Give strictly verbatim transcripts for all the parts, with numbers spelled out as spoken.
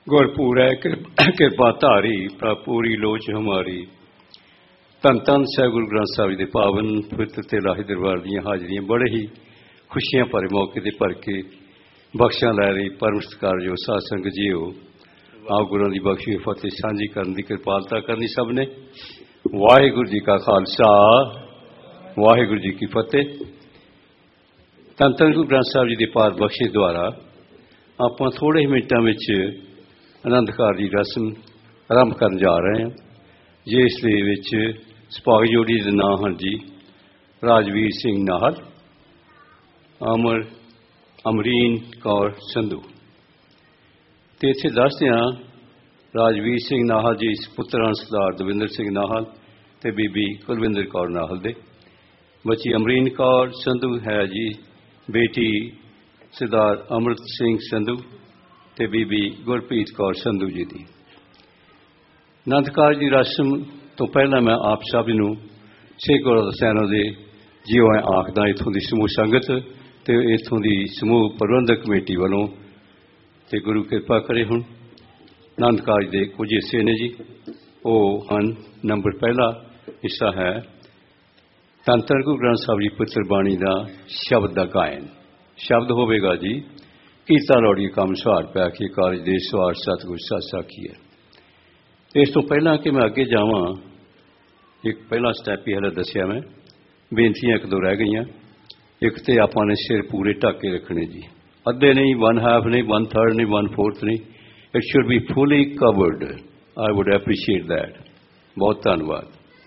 गुरपुर है कृपा धारी पूरी लोच हमारी। धन धन साहिब गुरु ग्रंथ साहिब जी पावन पवित्र ते लाही दरबार दीयां हाजरियां बड़े ही खुशियां भरे मौके ते भर के बख्शा लै रही परम सत्कार जो साध संगत जी हो। आओ गुरुओं की बख्शी फतेह सांझी करने की कृपालता करनी सब ने। वाहिगुरु जी का खालसा वाहिगुरु जी की फतेह। धन धन गुरु ग्रंथ साहिब जी के पार बख्शे द्वारा आप थोड़े ही मिनटों में आनंद कार की रस्म आरंभ कर जा रहे हैं, जिस सपाग जोड़ी के नाम हैं जी राजवीर सिंह नाहल, अमर अमरीन कौर संधू। तो इत्थे दसदे हां राजवीर सिंह नाहल जी पुत्रां सरदार दविंदर सिंह नाहल ते बीबी कुलविंदर कौर नाहल दे। बच्ची अमरीन कौर संधू है जी बेटी सरदार अमृत सिंह संधू ते बीबी गुरप्रीत कौर संधू जी की। आनंदकार जी रस्म तो पहला मैं आप सब नूं सिख गुरद्वारा सैना के जियो है आखदा इत्थों की समूह संगत ते इत्थों की समूह प्रबंधक कमेटी वालों ते गुरु कृपा करे। हुण आनंदकार जी के कुछ हिस्से ने जी वो हैं। नंबर पहला हिस्सा है धन धन गुरु ग्रंथ साहिब जी पवित्र बाणी का शब्द का गायन। शब्द होवेगा जी कीर्ता लौड़ी कम सुहार पै के कारज दे सवार सतगुर सच साखी है। इस तो पहला कि मैं अगे जावां एक पहला स्टैप ही हले दसिया मैं बेनतियां एक दो रह गई। एक तो आपां ने सिर पूरे ढक के रखने जी, अद्धे नहीं, वन हाफ नहीं, वन थर्ड नहीं, वन फोर्थ नहीं, it should be fully covered. I would appreciate that. बहुत धन्यवाद।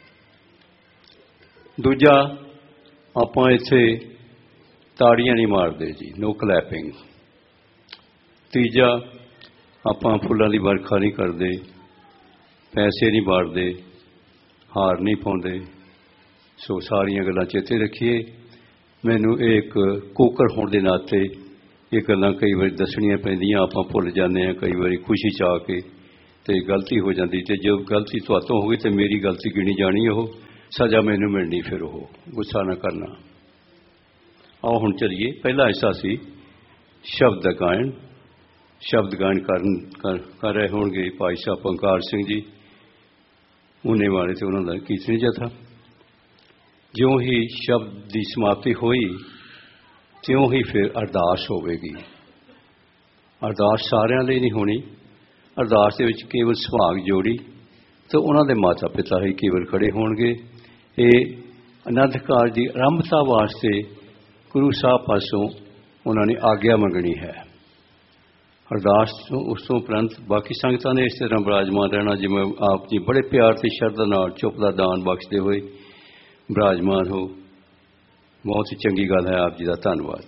दूजा आपां इत्थे ताड़ियां नहीं मारते जी, नो क्लैपिंग। तीजा आपां फुल्लां दी बरखा नहीं करते, पैसे नहीं बांटते, हार नहीं पाउंदे। सो सारियां गल्लां चेते रखिए। मैनू एक कोकर होने के नाते ये गल्लां कई बार दसनियां पैंदियां, आपां भुल जाते हैं कई बार खुशी चा के ते गलती हो जाती। तो जो गलती तुहातों होगी तो मेरी गलती गिनी जानी, वो सज़ा मैनू मिलनी, फिर वो गुस्सा ना करना। आओ हुण चलिए। पहला हिस्सा सी शब्द गायन। शब्द गायन कर, कर, कर रहे होंगे भाई साहब पंकार सिंह जी ऊने वाले तो उन्होंने कीर्तनी जथा। ज्यों ही शब्द की समाप्ति हुई त्यों ही फिर अरदास होगी। अरदास सारिਆਂ ਲਈ नहीं होनी। अरदास ਦੇ ਵਿੱਚ केवल सुभाग जोड़ी तो उन्होंने माता पिता ही केवल खड़े होणगे। ये आनंद कारज की आरंभता वास्ते गुरु साहब पासों उन्होंने आग्ञा मंगनी है। अरदास तो उस तो उपरंत बाकी संगतां ने इस तरह विराजमान रहना जिवें आप जी बड़े प्यार ते शरधा नाल चुप दा दान बख्शते हुए विराजमान हो। बहुत ही चंगी गल है, आप जी का धन्यवाद।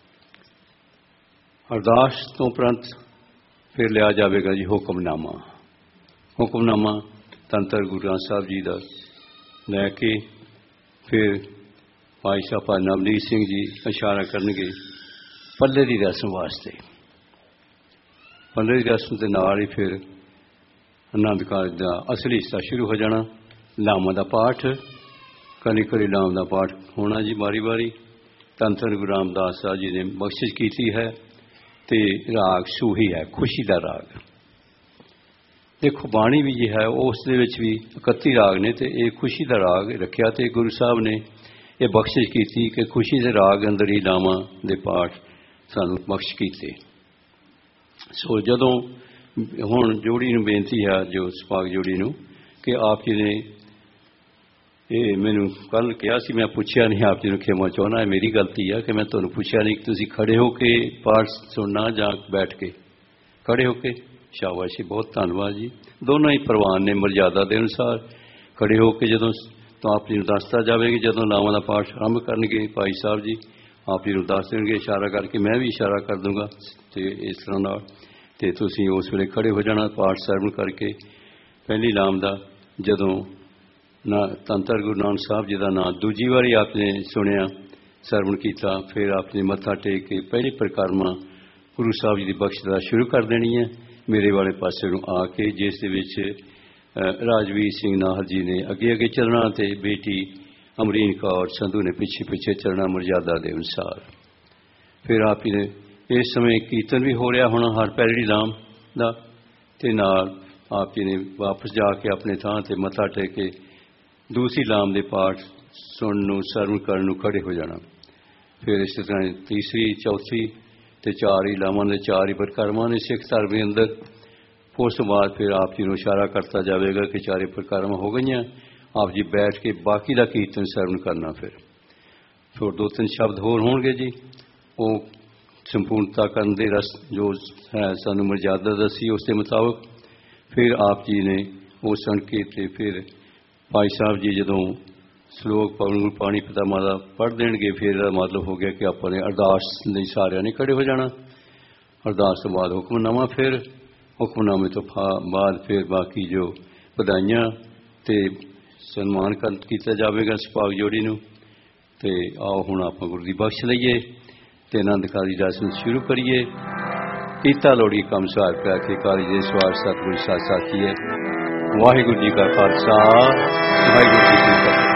अरदास तो उपरंत फिर लिया जाएगा जी हुक्मनामा। हुक्मनामा धन धन गुरु ग्रंथ साहिब जी का लैके फिर भाई साहब नवनीत सिंह जी इशारा करनगे पल्ले की रस्म वास्ते। पल्ले की रस्म के नाल ही फिर आनंद कारज का असली हिस्सा शुरू हो जाना। लामा का पाठ कली कली लाम का पाठ होना जी बारी बारी। धन धन गुरु रामदास साहब जी ने बख्शिश की है। तो राग सूही है, खुशी का राग। देखो बाणी भी जी है उस भी इकत्ती राग ने, तो ये खुशी का राग रखा। तो गुरु साहब ने ये बख्शिश की कि खुशी के राग अंदर ही लावां दे पाठ सानू बख्श किए। सो जदों हुण जोड़ी नूं बेनती है जो सपाग जोड़ी नूं कि आप जी ने ये मैनू कल कहा सी, मैं पूछया नहीं, आप जी नूं खेमा चाहना है, मेरी गलती है कि मैं तुहानूं पूछया नहीं कि तुसीं खड़े होके पाठ सुनना जां बैठ के। खड़े होके शाबाशी, बहुत धन्यवाद जी। दोनों ही प्रवान ने मर्यादा के अनुसार खड़े होके जदों तो आप जी दसता जाए कि जदों लावां दा पाठ आरंभ करनगे भाई साहब जी आप जी दस देंगे इशारा करके, मैं भी इशारा कर दूँगा। तो इस तरह नाल ते तुसीं उस वेले खड़े हो जाना पाठ सरवण करके। पहली लाम दा जदों ना धन धन गुरु नानक साहब जी का नाम दूजी बारी आपने सुनिया सरवण किया, फिर आपने मत्था टेक के पहली परिक्रमा गुरु साहब जी की बख्शदा शुरू कर देनी है मेरे वाले पासे आके, जिस राजवीर सिंह नाहल जी ने अगे अगे चलना तो बेटी अमरीन कौर संधू ने पिछे पिछे चलना मर्यादा के अनुसार। फिर आप ही ने इस समय कीर्तन भी हो रहा होना हर पैरड़ी लाम का, ਤੇ ਨਾਲ ਆਪ ਜੀ ਨੇ ਵਾਪਸ ਜਾ ਕੇ ਆਪਣੇ ਥਾਂ ਤੇ ਮੱਥਾ ਟੇਕ ਕੇ ਦੂਸਰੀ ਲਾਮ ਦੇ ਪਾਠ ਸੁਣਨ ਨੂੰ ਸਰਵਣ ਕਰਨ ਨੂੰ ਖੜੇ ਹੋ ਜਾਣਾ। ਫਿਰ ਇਸ ਤਰ੍ਹਾਂ ਤੀਸਰੀ ਚੌਥੀ ਤੇ ਚਾਰ ਹੀ ਲਾਵਾਂ ਦੇ ਚਾਰ ਹੀ ਪ੍ਰਕਰਮਾਂ ਨੇ ਸਿੱਖ ਧਰਮ ਦੇ ਅੰਦਰ। ਉਸ ਤੋਂ ਬਾਅਦ ਫਿਰ ਆਪ ਜੀ ਨੂੰ ਇਸ਼ਾਰਾ ਕਰਤਾ ਜਾਵੇਗਾ ਕਿ ਚਾਰੇ ਪ੍ਰਕਰਮਾਂ ਹੋ ਗਈਆਂ। ਆਪ ਜੀ ਬੈਠ ਕੇ ਬਾਕੀ ਦਾ ਕੀਰਤਨ ਸਰਵਣ ਕਰਨਾ। ਫਿਰ ਫਿਰ ਦੋ ਤਿੰਨ ਸ਼ਬਦ ਹੋਰ ਹੋਣਗੇ ਜੀ, ਉਹ ਸੰਪੂਰਨਤਾ ਕਰਨ ਦੇ ਰਸ ਜੋ ਹੈ ਸਾਨੂੰ ਮਰਜ਼ਾਦਾ ਦੱਸੀ ਉਸ ਦੇ ਮੁਤਾਬਕ। ਫਿਰ ਆਪ ਜੀ ਨੇ ਉਹ ਸੁਣ ਕੇ ਤੇ ਫਿਰ ਭਾਈ ਸਾਹਿਬ ਜੀ ਜਦੋਂ ਸ਼ਲੋਕ ਪਵਨ ਗੁਰੂ ਪਾਣੀ ਪਿਤਾ ਮਾਤਾ ਪੜ੍ਹ ਦੇਣਗੇ, ਫਿਰ ਇਹਦਾ ਮਤਲਬ ਹੋ ਗਿਆ ਕਿ ਆਪਾਂ ਨੇ ਅਰਦਾਸ ਲਈ ਸਾਰਿਆਂ ਨੇ ਖੜੇ ਹੋ ਜਾਣਾ। ਅਰਦਾਸ ਤੋਂ ਬਾਅਦ ਹੁਕਮਨਾਮਾ, ਫਿਰ ਹੁਕਮਨਾਮੇ ਤੋਂ ਬਾਅਦ ਫਿਰ ਬਾਕੀ ਜੋ ਵਧਾਈਆਂ ਤੇ ਸਨਮਾਨ ਕੀਤਾ ਜਾਵੇਗਾ ਸੁਭਾਗ ਜੋੜੀ ਨੂੰ। ਤੇ ਆਓ ਹੁਣ ਆਪਾਂ ਗੁਰੂ ਦੀ ਬਖਸ਼ ਲਈਏ ਤੇ ਆਨੰਦ ਕਾਰਜ ਦੀ ਰਸਮ ਸ਼ੁਰੂ ਕਰੀਏ। ਕੀਤਾ ਲੋੜੀ ਕੰਮ ਸਾਰ ਪਿਆ ਕੇ ਕਾਰਜ ਦੇ ਸਵਾਰ ਸਤਿਗੁਰੂ ਸਾਥ ਸਾਥੀਏ। ਵਾਹਿਗੁਰੂ ਜੀ ਕਾ ਖਾਲਸਾ, ਵਾਹਿਗੁਰੂ ਜੀ ਕੀ ਫਤਿਹ।